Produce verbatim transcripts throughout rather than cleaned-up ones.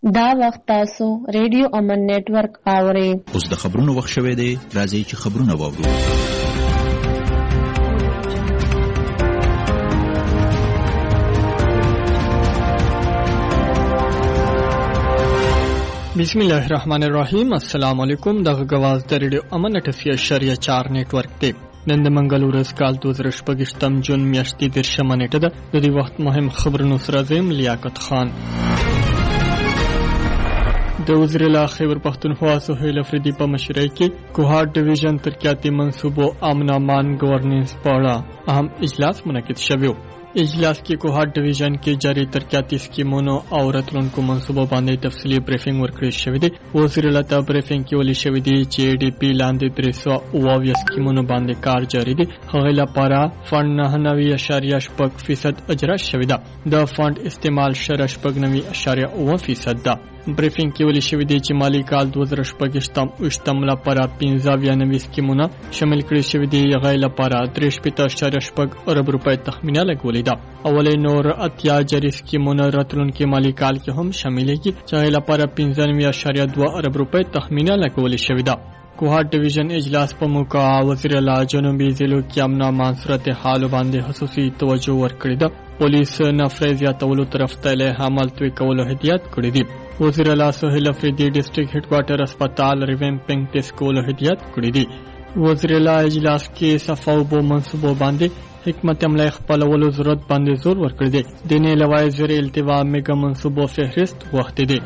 دا وخت تاسو ریډیو امن نېټورک اورئ. اوس د خبرونو وخت شوی دی. راځئ چې خبرونه واورو. بسم الله الرحمن الرحیم. السلام علیکم. دغه غواز د ریډیو امن اټسیا شریعه چار نېټورک دی. نن د منګل ورځ کال دوه زره شپږم جون میاشتې دیرشمه نیټه ده. د دې وخت مهم خبرونو سره زم لیاقت خان. د وزیر اعلی خیبر پختونخوا سهیل افریدي په مشرۍ کې کوهاټ ډیویژن ترقیاتي منصوبو امن امان گورننس په اړه اهم اجلاس منعقد شوی. اجلاس کې کوهاټ ډیویژن کې جاری ترقیاتي سکیمونو او راتلونکو منصوبو باندې تفصیلي بریفینګ ورکړل شوی دی. وزیر اعلی ته بریفینګ کې ویل شوی دی چې ډي پی لاندې درې سوه اووه سکیمونو باندې کار جاری دی. هغه لپاره فند نه نوي اشاریه شپږ فیصد اجرا شوی ده. د فند استعمال شره شپږ نوي اشاریه اووه فیصد ده. بریفینګ کې ویل شوی دی چې مالی کال دوه زره شپږم اوویشتم لپاره پنځه اویا نوي سکیمونه شامل کړي شوی دی. هغه لپاره درې شپېته اشاریه شپږ ارب روپۍ تخمینه لګولې ده. اولې نور اتیا جری سکیمونه راتلونکي مالی کال کې هم شاملېږي چې هغه لپاره پنځه نوي اشاریه دوه ارب روپۍ تخمینه لګولې شوی ده. کوهاټ ډیویژن اجلاس په موقع وزیر اعلی جنوبي ضلعو کې امن امان صورتحال باندې خصوصي توجه ورکړې ده. پولیس نفرې زیاتولو طرف ته له عمل توی کولو هدایت کړی دی. وزیر اعلی سهیل افریدي ډیسټریکټ هډ کوارټر هسپتال ریویمپینګ ټیسټ کولو هدایت کړی دی. وزیر اعلی اجلاس کې صفاو بو منصوبو باندې حکمت عملی خپلولو ضرورت باندې زور ورکړی دی. د نه علاوه زیر التوا میګا منصوبو فهرست وخت دی.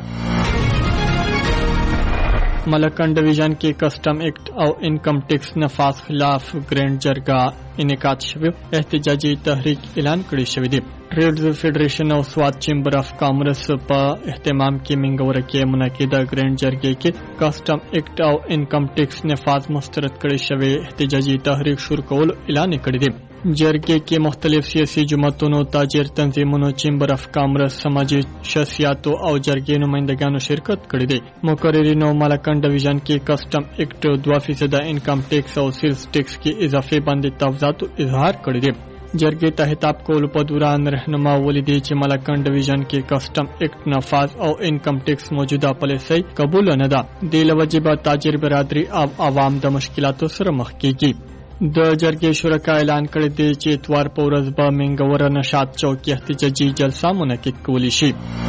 ملکن ډیویژن کې کسٹم ایکټ او انکم ټیکس نفاذ خلاف ګرینډ جرګه انعقاد شوی. احتجاجي تحریک اعلان کړی شوی دی. ټریډز فیډریشن او سوات چیمبر اف کامرس په اهتمام کې منګوره کې منعقده ګرینډ جرګه کې کسٹم ایکټ او انکم ټیکس نفاذ مسترد کړی شوی احتجاجي تحریک شروع کول اعلان کړی دی. جرګه کې مختلف سیاسي جماعتونو، تاجر تنظیمونو، چیمبر اف کامرس، سماجی شخصیاتو او جرګې نمائندګانو شرکت کړی دی. مقررینو ملکن ډیویژن کې کسٹم ایکټ دوه فیصد انکم ټیکس او سیلز ټیکس کې اضافه باندې تفاوضاتو اظهار کړی دی. جرګې ته خطاب کول په دوران رهنما ولیدي چې ملکن ډیویژن کې کسٹم ایکټ نفاذ او انکم ټیکس موجوده پالیسي قبول نه ده. د لوجبه تاجر برادری او عوام د مشکلاتو سره مخ کیږي. د جرګې شرکا اعلان کړی دی چې اتوار په ورځ به منګوره نشاط چوک کې احتجاجي جلسه منعقد کولی شي.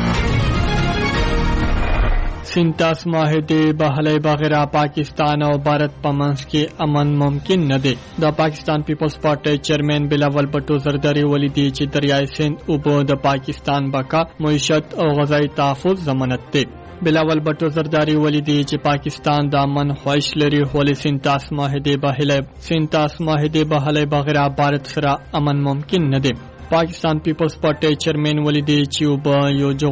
سینتاس معاهدې بهلې بغیر پاکستان او بھارت په منځ کې امن ممکن نه دی. د پاکستان پیپلز پارټي چیرمن بلاول بټو زرداری ولیدي چې دریای سند اوبه د پاکستان بقا، معیشت او غذایی تحفظ ضمانت دی. بلاول بټو زرداری ولیدي چې پاکستان د امن خواهش لري، خو له سینتاس معاهدې بهلې سینتاس معاهدې بهلې بغیر بھارت سره امن ممکن نه دی. پاکستان پیپلز پارټي چیرمن ولیدي چې اوبه یو